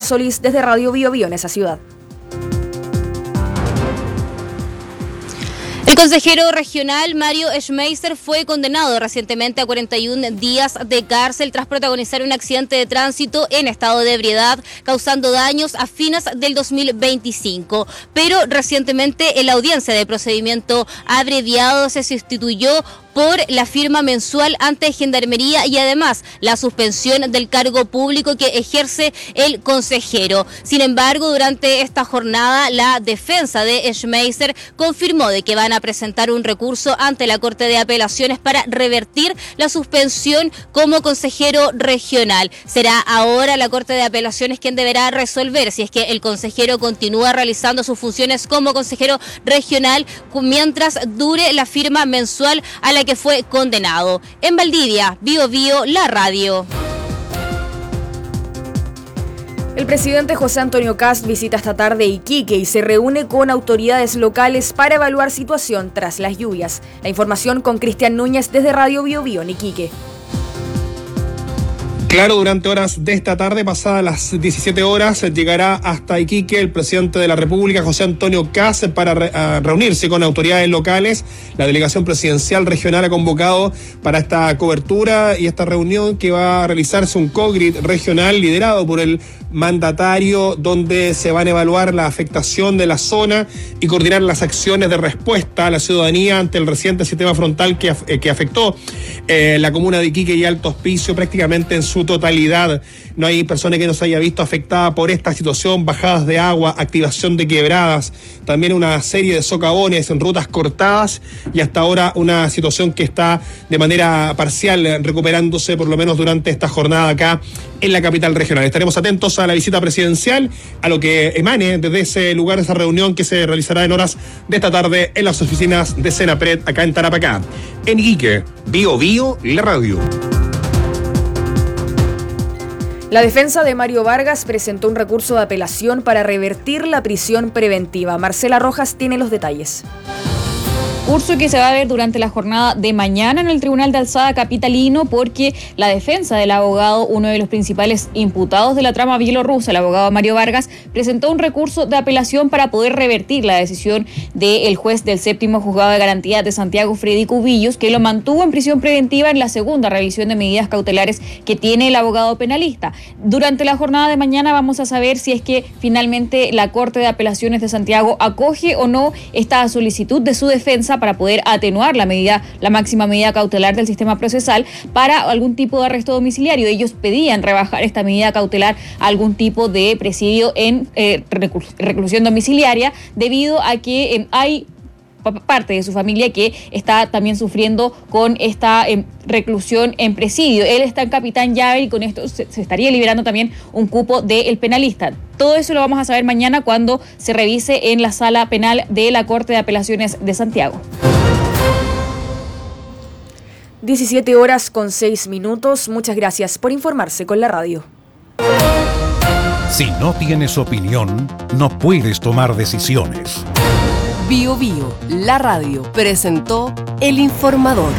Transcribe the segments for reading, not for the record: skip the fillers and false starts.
Solís desde Radio Bio Bio en esa ciudad. El consejero regional Mario Schmeister fue condenado recientemente a 41 días de cárcel tras protagonizar un accidente de tránsito en estado de ebriedad, causando daños a fines del 2025. Pero recientemente en la audiencia de procedimiento abreviado se sustituyó por la firma mensual ante Gendarmería y además la suspensión del cargo público que ejerce el consejero. Sin embargo, durante esta jornada, la defensa de Schmeister confirmó de que van a presentar un recurso ante la Corte de Apelaciones para revertir la suspensión como consejero regional. Será ahora la Corte de Apelaciones quien deberá resolver si es que el consejero continúa realizando sus funciones como consejero regional mientras dure la firma mensual a la que fue condenado. En Valdivia, Bio Bio, la radio. El presidente José Antonio Kast visita esta tarde Iquique y se reúne con autoridades locales para evaluar situación tras las lluvias. La información con Cristian Núñez desde Radio Bio Bio en Iquique. Claro, durante horas de esta tarde, pasadas las 17 horas, llegará hasta Iquique el presidente de la República, José Antonio Kast, para reunirse con autoridades locales. La delegación presidencial regional ha convocado para esta cobertura y esta reunión que va a realizarse un COGRID regional liderado por el mandatario, donde se van a evaluar la afectación de la zona y coordinar las acciones de respuesta a la ciudadanía ante el reciente sistema frontal que afectó la comuna de Iquique y Alto Hospicio prácticamente en su totalidad. No hay persona que no se haya visto afectada por esta situación, bajadas de agua, activación de quebradas, también una serie de socavones en rutas cortadas y hasta ahora una situación que está de manera parcial recuperándose por lo menos durante esta jornada acá en la capital regional. Estaremos atentos a la visita presidencial, a lo que emane desde ese lugar, esa reunión que se realizará en horas de esta tarde en las oficinas de Senapred acá en Tarapacá. En Iquique, Bio Bio, la radio. La defensa de Mario Vargas presentó un recurso de apelación para revertir la prisión preventiva. Marcela Rojas tiene los detalles. Curso que se va a ver durante la jornada de mañana en el Tribunal de Alzada capitalino, porque la defensa del abogado, uno de los principales imputados de la trama bielorrusa, el abogado Mario Vargas, presentó un recurso de apelación para poder revertir la decisión del juez del séptimo juzgado de garantía de Santiago, Freddy Cubillos, que lo mantuvo en prisión preventiva en la segunda revisión de medidas cautelares que tiene el abogado penalista. Durante la jornada de mañana vamos a saber si es que finalmente la Corte de Apelaciones de Santiago acoge o no esta solicitud de su defensa para poder atenuar la máxima medida cautelar del sistema procesal para algún tipo de arresto domiciliario. Ellos pedían rebajar esta medida cautelar a algún tipo de presidio en reclusión domiciliaria, debido a que hay parte de su familia que está también sufriendo con esta reclusión en presidio. Él está en Capitán Llave y con esto se estaría liberando también un cupo del penalista. Todo eso lo vamos a saber mañana cuando se revise en la sala penal de la Corte de Apelaciones de Santiago. 17 horas con 6 minutos. Muchas gracias por informarse con la radio. Si no tienes opinión, no puedes tomar decisiones. Bio Bio, la radio, presentó El Informador.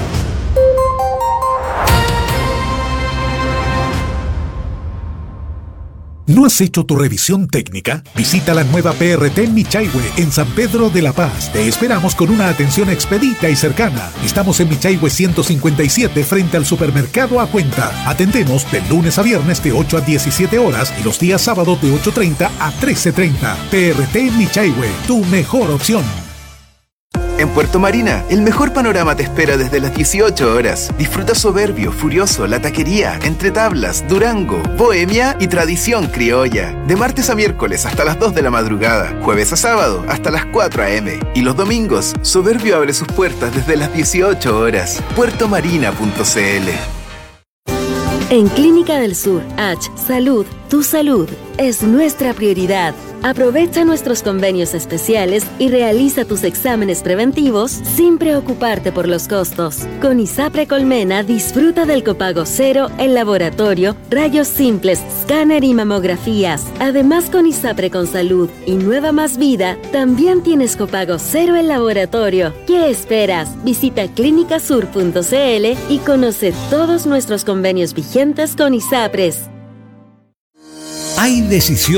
¿No has hecho tu revisión técnica? Visita la nueva PRT en Michaihue, en San Pedro de la Paz. Te esperamos con una atención expedita y cercana. Estamos en Michaihue 157, frente al supermercado A Cuenta. Atendemos de lunes a viernes de 8 a 17 horas y los días sábados de 8:30 a 13:30. PRT en Michaihue, tu mejor opción. En Puerto Marina, el mejor panorama te espera desde las 18 horas. Disfruta Soberbio, Furioso, La Taquería, Entre Tablas, Durango, Bohemia y Tradición Criolla. De martes a miércoles hasta las 2 de la madrugada, jueves a sábado hasta las 4 a.m. Y los domingos, Soberbio abre sus puertas desde las 18 horas. puertomarina.cl. En Clínica del Sur, H Salud, tu salud es nuestra prioridad. Aprovecha nuestros convenios especiales y realiza tus exámenes preventivos sin preocuparte por los costos. Con ISAPRE Colmena disfruta del copago cero en laboratorio, rayos simples, escáner y mamografías. Además, con ISAPRE con Salud y Nueva Más Vida, también tienes copago cero en laboratorio. ¿Qué esperas? Visita clinicasur.cl y conoce todos nuestros convenios vigentes con ISAPRES. Hay decisiones